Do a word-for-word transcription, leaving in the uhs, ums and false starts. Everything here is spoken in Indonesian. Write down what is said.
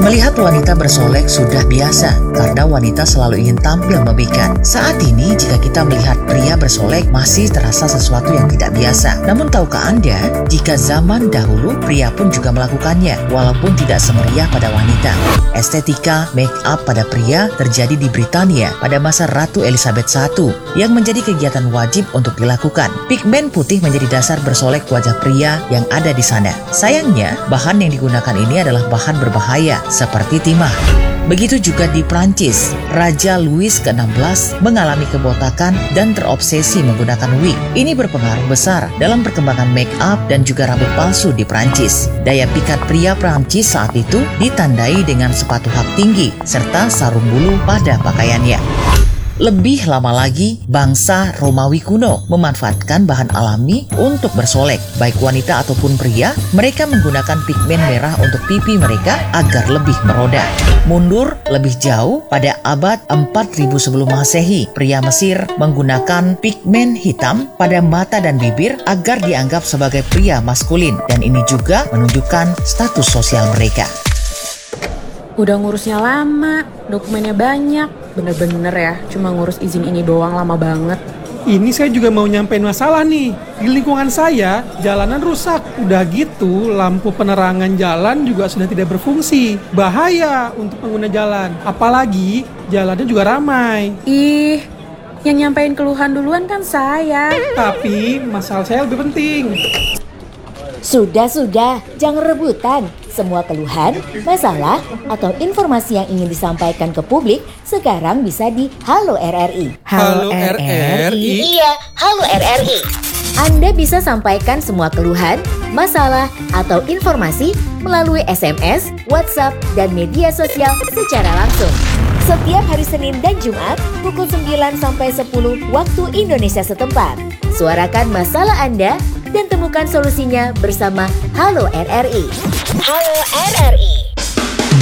Melihat wanita bersolek sudah biasa karena wanita selalu ingin tampil memikat. Saat ini jika kita melihat pria bersolek masih terasa sesuatu yang tidak biasa. Namun tahukah Anda jika zaman dahulu pria pun juga melakukannya walaupun tidak semeriah pada wanita. Estetika make up pada pria terjadi di Britania pada masa Ratu Elizabeth satu yang menjadi kegiatan wajib untuk dilakukan. Pigmen putih menjadi dasar bersolek wajah pria yang ada di sana. Sayangnya bahan yang digunakan ini adalah bahan berbahaya seperti timah. Begitu juga di Prancis, Raja Louis ke enam belas mengalami kebotakan dan terobsesi menggunakan wig. Ini berpengaruh besar dalam perkembangan make up dan juga rambut palsu di Prancis. Daya pikat pria Prancis saat itu ditandai dengan sepatu hak tinggi serta sarung bulu pada pakaiannya. Lebih lama lagi, bangsa Romawi kuno memanfaatkan bahan alami untuk bersolek. Baik wanita ataupun pria, mereka menggunakan pigmen merah untuk pipi mereka agar lebih meroda. Mundur lebih jauh, pada abad empat ribu sebelum Masehi, pria Mesir menggunakan pigmen hitam pada mata dan bibir agar dianggap sebagai pria maskulin. Dan ini juga menunjukkan status sosial mereka. Udah ngurusnya lama, dokumennya banyak. Bener-bener ya, cuma ngurus izin ini doang lama banget. Ini saya juga mau nyampein masalah nih. Di lingkungan saya, jalanan rusak. Udah gitu, lampu penerangan jalan juga sudah tidak berfungsi. Bahaya untuk pengguna jalan. Apalagi, jalannya juga ramai. Ih, yang nyampein keluhan duluan kan saya. Tapi, masalah saya lebih penting. Sudah-sudah, jangan rebutan. Semua keluhan, masalah, atau informasi yang ingin disampaikan ke publik sekarang bisa di Halo R R I. Halo R R I? Iya, Halo R R I. Anda bisa sampaikan semua keluhan, masalah, atau informasi melalui S M S, WhatsApp, dan media sosial secara langsung. Setiap hari Senin dan Jumat pukul sembilan sampai sepuluh waktu Indonesia setempat. Suarakan masalah Anda dan temukan solusinya bersama Halo R R I. Halo R R I.